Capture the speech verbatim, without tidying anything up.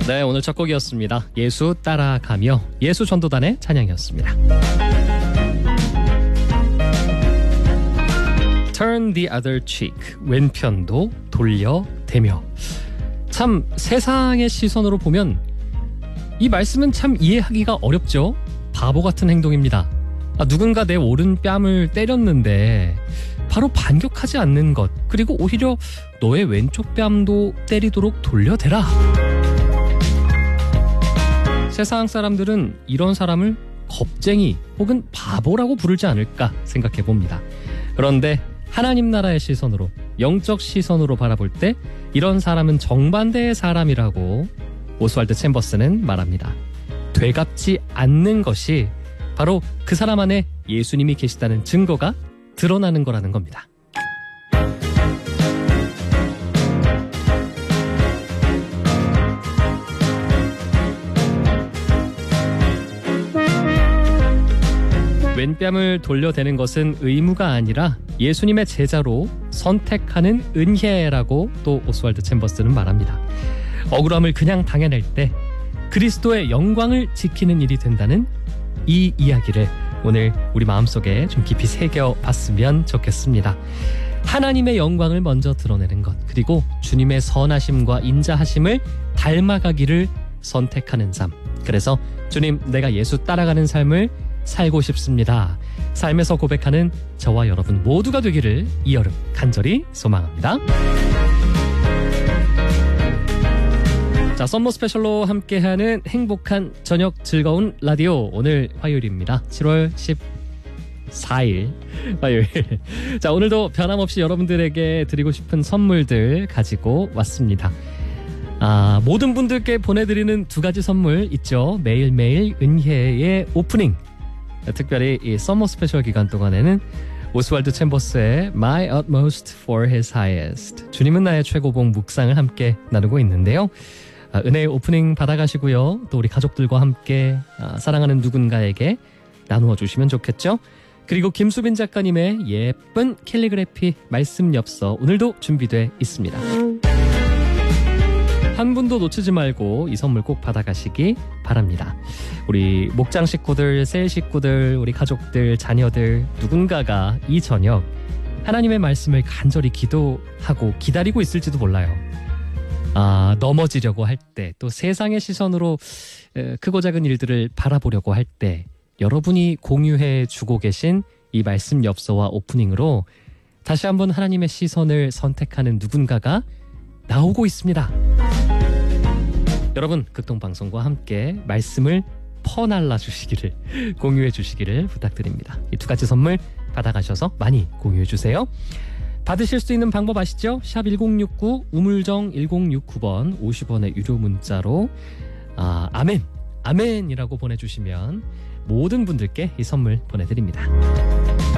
네, 오늘 첫 곡이었습니다. 예수 따라가며 예수 전도단의 찬양이었습니다. Turn the other cheek, 왼편도 돌려대며. 참 세상의 시선으로 보면 이 말씀은 참 이해하기가 어렵죠. 바보 같은 행동입니다. 아, 누군가 내 오른뺨을 때렸는데 바로 반격하지 않는 것, 그리고 오히려 너의 왼쪽 뺨도 때리도록 돌려대라. 세상 사람들은 이런 사람을 겁쟁이 혹은 바보라고 부르지 않을까 생각해 봅니다. 그런데 하나님 나라의 시선으로, 영적 시선으로 바라볼 때 이런 사람은 정반대의 사람이라고 오스왈드 챔버스는 말합니다. 되갚지 않는 것이 바로 그 사람 안에 예수님이 계시다는 증거가 드러나는 거라는 겁니다. 왼뺨을 돌려대는 것은 의무가 아니라 예수님의 제자로 선택하는 은혜라고 또 오스왈드 챔버스는 말합니다. 억울함을 그냥 당해낼 때 그리스도의 영광을 지키는 일이 된다는 이 이야기를 오늘 우리 마음속에 좀 깊이 새겨봤으면 좋겠습니다. 하나님의 영광을 먼저 드러내는 것, 그리고 주님의 선하심과 인자하심을 닮아가기를 선택하는 삶. 그래서 주님, 내가 예수 따라가는 삶을 살고 싶습니다. 삶에서 고백하는 저와 여러분 모두가 되기를 이 여름 간절히 소망합니다. 자, 썸머 스페셜로 함께하는 행복한 저녁 즐거운 라디오, 오늘 화요일입니다. 칠월 십사일 화요일. 자, 오늘도 변함없이 여러분들에게 드리고 싶은 선물들 가지고 왔습니다. 아, 모든 분들께 보내드리는 두 가지 선물 있죠. 매일매일 은혜의 오프닝, 특별히 이 썸머 스페셜 기간 동안에는 오스왈드 챔버스의 My Utmost for His Highest, 주님은 나의 최고봉 묵상을 함께 나누고 있는데요. 아, 은혜의 오프닝 받아가시고요. 또 우리 가족들과 함께 아, 사랑하는 누군가에게 나누어 주시면 좋겠죠. 그리고 김수빈 작가님의 예쁜 캘리그래피 말씀 엽서 오늘도 준비되어 있습니다. 한 분도 놓치지 말고 이 선물 꼭 받아가시기 바랍니다. 우리 목장 식구들, 셀 식구들, 우리 가족들, 자녀들 누군가가 이 저녁 하나님의 말씀을 간절히 기도하고 기다리고 있을지도 몰라요. 아, 넘어지려고 할 때, 또 세상의 시선으로 크고 작은 일들을 바라보려고 할 때 여러분이 공유해 주고 계신 이 말씀 엽서와 오프닝으로 다시 한번 하나님의 시선을 선택하는 누군가가 나오고 있습니다. 여러분, 극동방송과 함께 말씀을 퍼날라 주시기를, 공유해 주시기를 부탁드립니다. 이 두 가지 선물 받아가셔서 많이 공유해 주세요. 받으실 수 있는 방법 아시죠? 샵 일공육구, 우물정 일공육구 번, 오십 원의 유료 문자로 아, 아멘, 아멘이라고 보내주시면 모든 분들께 이 선물 보내드립니다.